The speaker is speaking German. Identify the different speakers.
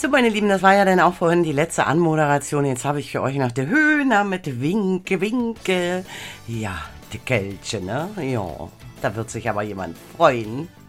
Speaker 1: So, meine Lieben, das war ja dann auch vorhin die letzte Anmoderation. Jetzt habe ich für euch noch die Höhner mit Winke, Winke. Ja, die Kelche, ne? Ja, da wird sich aber jemand freuen.